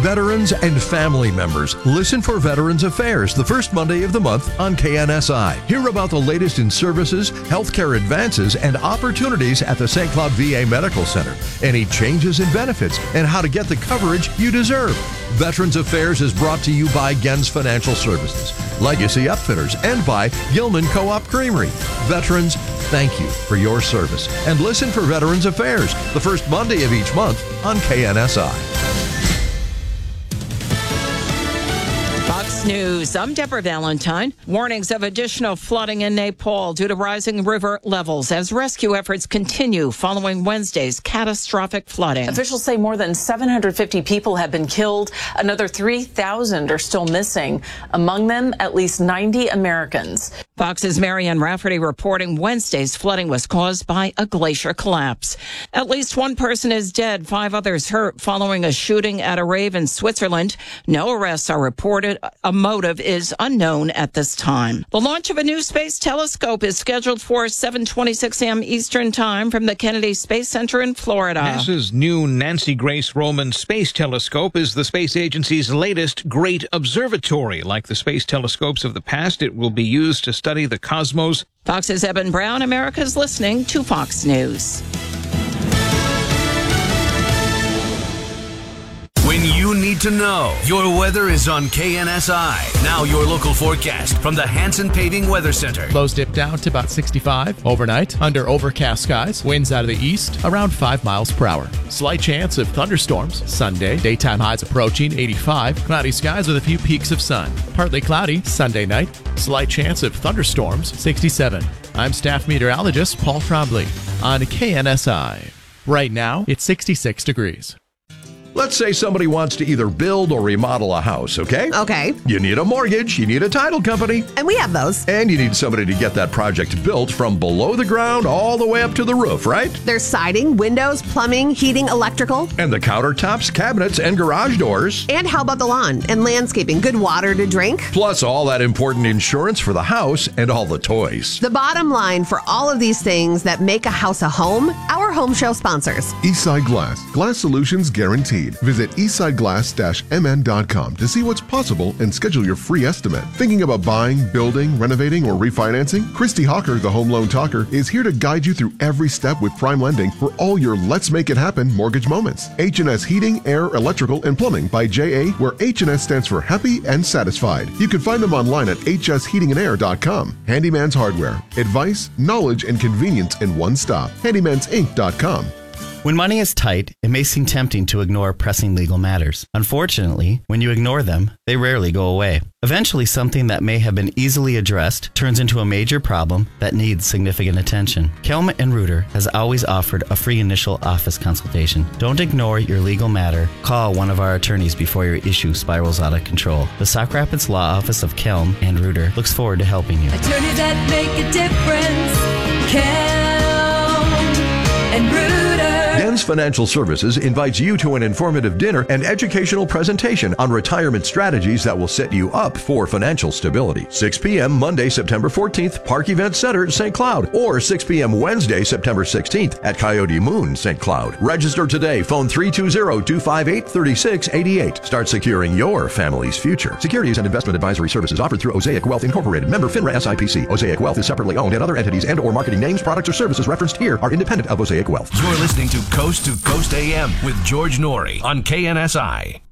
Veterans and family members, listen for Veterans Affairs the first Monday of the month on KNSI. Hear about the latest in services, healthcare advances, and opportunities at the St. Cloud VA Medical Center. Any changes in benefits and how to get the coverage you deserve. Veterans Affairs is brought to you by Gens Financial Services, Legacy Upfitters, and by Gilman Co-op Creamery. Veterans, thank you for your service. And listen for Veterans Affairs the first Monday of each month on KNSI. Fox News, I'm Deborah Valentine. Warnings of additional flooding in Nepal due to rising river levels as rescue efforts continue following Wednesday's catastrophic flooding. Officials say more than 750 people have been killed. Another 3,000 are still missing. Among them, at least 90 Americans. Fox's Marianne Rafferty reporting Wednesday's flooding was caused by a glacier collapse. At least one person is dead, 5 others hurt following a shooting at a rave in Switzerland. No arrests are reported. A motive is unknown at this time. The launch of a new space telescope is scheduled for 7:26 a.m. Eastern Time from the Kennedy Space Center in Florida. NASA's new Nancy Grace Roman Space Telescope is the space agency's latest great observatory. Like the space telescopes of the past, it will be used to study the cosmos. Fox's Eben Brown. America's listening to Fox News. When you need to know, your weather is on KNSI. Now your local forecast from the Hanson Paving Weather Center. Lows dip down to about 65 overnight. Under overcast skies, winds out of the east around 5 miles per hour. Slight chance of thunderstorms Sunday. Daytime highs approaching 85. Cloudy skies with a few peaks of sun. Partly cloudy Sunday night. Slight chance of thunderstorms 67. I'm staff meteorologist Paul Trombley on KNSI. Right now, it's 66 degrees. Let's say somebody wants to either build or remodel a house, okay? Okay. You need a mortgage, you need a title company. And we have those. And you need somebody to get that project built from below the ground all the way up to the roof, right? There's siding, windows, plumbing, heating, electrical. And the countertops, cabinets, and garage doors. And how about the lawn and landscaping? Good water to drink. Plus all that important insurance for the house and all the toys. The bottom line for all of these things that make a house a home, our home show sponsors. Eastside Glass. Glass solutions guaranteed. Visit eastsideglass-mn.com to see what's possible and schedule your free estimate. Thinking about buying, building, renovating, or refinancing? Christy Hawker, the Home Loan Talker, is here to guide you through every step with Prime Lending for all your Let's Make It Happen mortgage moments. H&S Heating, Air, Electrical, and Plumbing by JA, where H&S stands for Happy and Satisfied. You can find them online at hsheatingandair.com. Handyman's Hardware. Advice, knowledge, and convenience in one stop. handymansinc.com. When money is tight, it may seem tempting to ignore pressing legal matters. Unfortunately, when you ignore them, they rarely go away. Eventually, something that may have been easily addressed turns into a major problem that needs significant attention. Kelm & Reuter has always offered a free initial office consultation. Don't ignore your legal matter. Call one of our attorneys before your issue spirals out of control. The Sauk Rapids Law Office of Kelm & Reuter looks forward to helping you. Attorneys that make a difference. Kelm & Reuter. Gens Financial Services invites you to an informative dinner and educational presentation on retirement strategies that will set you up for financial stability. 6 p.m. Monday, September 14th, Park Event Center, St. Cloud, or 6 p.m. Wednesday, September 16th at Coyote Moon, St. Cloud. Register today. Phone 320-258-3688. Start securing your family's future. Securities and investment advisory services offered through Osaic Wealth Incorporated. Member FINRA SIPC. Osaic Wealth is separately owned, and other entities and or marketing names, products, or services referenced here are independent of Osaic Wealth. You're listening to Coast AM with George Norrie on KNSI.